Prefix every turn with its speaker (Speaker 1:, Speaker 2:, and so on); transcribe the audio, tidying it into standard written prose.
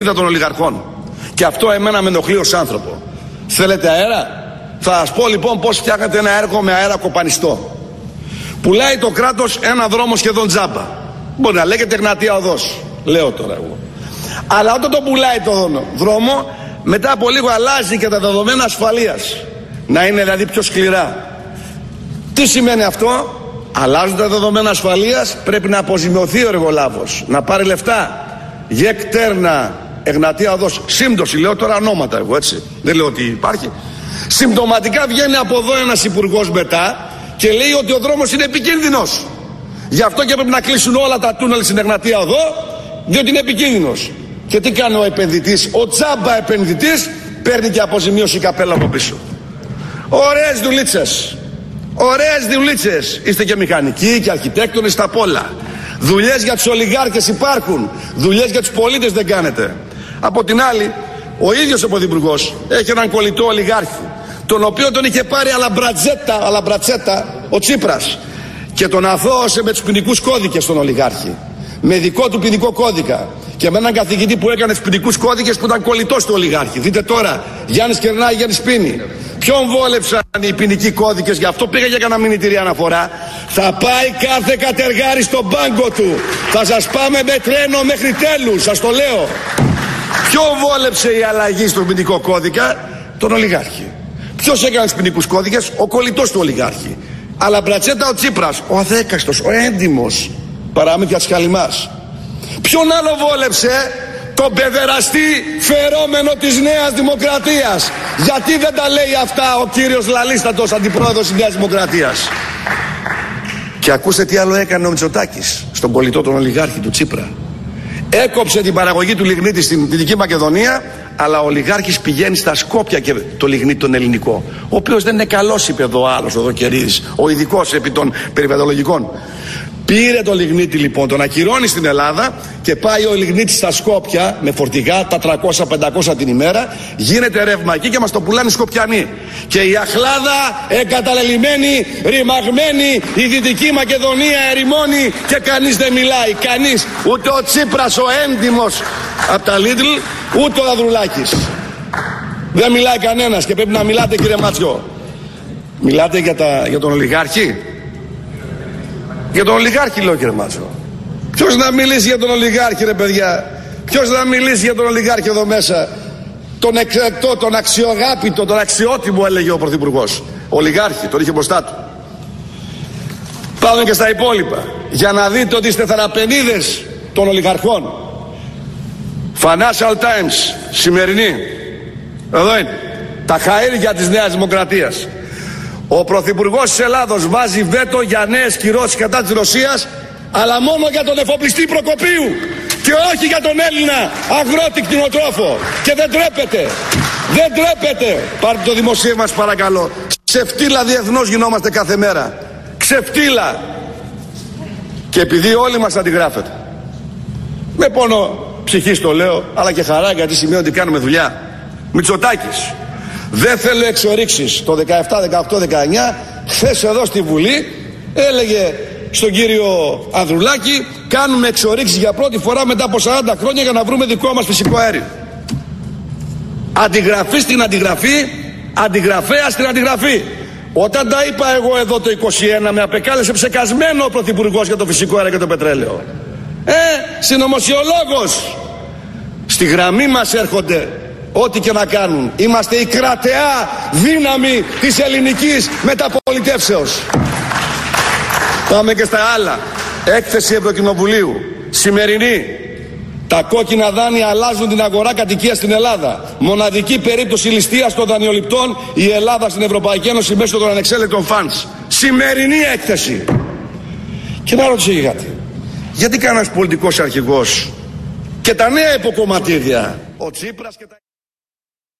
Speaker 1: των ολιγαρχών. Και αυτό εμένα με ενοχλεί ως άνθρωπο. Θέλετε αέρα? Θα σας πω λοιπόν πώς φτιάχνετε ένα έργο με αέρα κοπανιστό. Πουλάει το κράτος ένα δρόμο σχεδόν τζάμπα. Μπορεί να λέγεται Εγνατία Οδός, λέω τώρα εγώ. Αλλά όταν το πουλάει το δρόμο, μετά από λίγο αλλάζει και τα δεδομένα ασφαλείας. Να είναι δηλαδή πιο σκληρά. Τι σημαίνει αυτό? Αλλάζουν τα δεδομένα ασφαλείας, πρέπει να αποζημιωθεί ο εργολάβος, να πάρει λεφτά. ΓΕΚ Τέρνα Εγνατία Οδός, σύμπτωση, λέω τώρα ονόματα εγώ, έτσι. Δεν λέω ότι υπάρχει. Συμπτωματικά βγαίνει από εδώ ένας υπουργός μετά και λέει ότι ο δρόμος είναι επικίνδυνος. Γι' αυτό και πρέπει να κλείσουν όλα τα τούνελ στην Εγνατία Οδό, διότι είναι επικίνδυνος. Και τι κάνει ο επενδυτής? Ο τζάμπα επενδυτής παίρνει και αποζημίωση καπέλα από πίσω. Ωραίες δουλίτσες. Ωραίες δουλίτσες. Είστε και μηχανικοί και αρχιτέκτονες, τα πολλά. Δουλειές για τους ολιγάρχες υπάρχουν. Δουλειές για τους πολίτες δεν κάνετε. Από την άλλη, ο ίδιος ο πρωθυπουργός έχει έναν κολλητό ολιγάρχη, τον οποίο τον είχε πάρει αλαμπρατσέτα ο Τσίπρας και τον αθώωσε με τους ποινικούς κώδικες τον ολιγάρχη. Με δικό του ποινικό κώδικα. Και με έναν καθηγητή που έκανε τους ποινικούς κώδικες που ήταν κολλητός του ολιγάρχη. Δείτε τώρα, Γιάννης κερνάει, Γιάννης πίνει. Ποιον βόλεψαν οι ποινικοί κώδικες? Γι' αυτό πήγα για κανένα μηνυτήρια αναφορά. Θα πάει κάθε κατεργάρι στον πάγκο του. Θα σας πάμε με τρένο μέχρι τέλους, σας το λέω. Ποιον βόλεψε η αλλαγή στον ποινικό κώδικα? Τον ολιγάρχη. Ποιος έκανε τους ποινικούς κώδικες? Ο κολλητός του ολιγάρχη. Αλλά μπρατσέτα ο Τσίπρας, ο αδέκαστος, ο έντιμος. Παραμύθια της Χαλιμάς. Ποιον άλλο βόλεψε? Τον παιδεραστή φερόμενο της Νέας Δημοκρατίας. Γιατί δεν τα λέει αυτά ο κύριος Λαλίστατος, αντιπρόεδρος της Νέας Δημοκρατίας? Και ακούστε τι άλλο έκανε ο Μητσοτάκης στον κολλητό τον ολιγάρχη του Τσίπρα. Έκοψε την παραγωγή του λιγνίτη στην Δυτική Μακεδονία, αλλά ο ολιγάρχης πηγαίνει στα Σκόπια και το λιγνίτη τον ελληνικό, ο οποίος δεν είναι καλός, είπε εδώ ο άλλος, ο Δοκερίδης, ο ειδικός επί των περιβαλλοντολογικών. Πήρε το λιγνίτη λοιπόν, τον ακυρώνει στην Ελλάδα και πάει ο λιγνίτης στα Σκόπια με φορτηγά, τα 300-500 την ημέρα, γίνεται ρεύμα εκεί και μας το πουλάνε οι Σκοπιανοί. Και η αχλάδα εγκαταλελειμμένη, ρημαγμένη, η Δυτική Μακεδονία ερημώνει και κανείς δεν μιλάει. Κανείς, ούτε ο Τσίπρας ο έντιμος από τα Λίτλ, ούτε ο Ανδρουλάκης. Δεν μιλάει κανένας και πρέπει να μιλάτε, κύριε Μάτσιο. Μιλάτε για τον ολιγάρχη? Για τον ολιγάρχη λέω, κύριε Μάτσο. Ποιος να μιλήσει για τον ολιγάρχη, ρε παιδιά? Ποιος να μιλήσει για τον ολιγάρχη εδώ μέσα? Τον εκλεκτό, τον αξιογάπητο, τον αξιότιμο, έλεγε ο πρωθυπουργός. Ολιγάρχη, τον είχε μπροστά του. Πάμε και στα υπόλοιπα για να δείτε ότι είστε θεραπενίδες των ολιγαρχών. Financial Times, σημερινή. Εδώ είναι. Τα χαΐρια της Νέας Δημοκρατίας. Ο πρωθυπουργός της Ελλάδος βάζει βέτο για νέες κυρώσεις κατά της Ρωσίας, αλλά μόνο για τον εφοπλιστή Προκοπίου και όχι για τον Έλληνα αγρότη κτηνοτρόφο. Και δεν τρέπεται. Δεν τρέπεται. Πάρτε το δημοσίευμα σας παρακαλώ. Ξεφτύλα διεθνώς γινόμαστε κάθε μέρα. Ξεφτύλα. Και επειδή όλοι μας αντιγράφετε. Με πόνο ψυχής το λέω, αλλά και χαρά, γιατί σημαίνει ότι κάνουμε δουλειά. Μητσοτάκης. Δεν θέλω εξορίξεις. Το 17, 18, 19 χθες εδώ στη Βουλή έλεγε στον κύριο Ανδρουλάκη, κάνουμε εξορίξεις για πρώτη φορά μετά από 40 χρόνια για να βρούμε δικό μας φυσικό αέριο. Αντιγραφή στην αντιγραφή, αντιγραφέα στην αντιγραφή. Όταν τα είπα εγώ εδώ το 21, με απεκάλεσε ψεκασμένο ο πρωθυπουργός για το φυσικό αέριο και το πετρέλαιο. Συνωμοσιολόγος. Στη γραμμή μας έρχονται. Ό,τι και να κάνουν. Είμαστε η κρατεά δύναμη της ελληνικής μεταπολιτεύσεως. Πάμε και στα άλλα. Έκθεση Ευρωκοινοβουλίου. Σημερινή. Τα κόκκινα δάνεια αλλάζουν την αγορά κατοικίας στην Ελλάδα. Μοναδική περίπτωση ληστείας των δανειοληπτών η Ελλάδα στην Ευρωπαϊκή Ένωση μέσω των ανεξέλεγκτων funds. Σημερινή έκθεση. Και να ρωτήσω για κάτι. Γιατί κανένας πολιτικός αρχηγός και τα νέα υποκομματίδια, ο Τσίπρας και τα...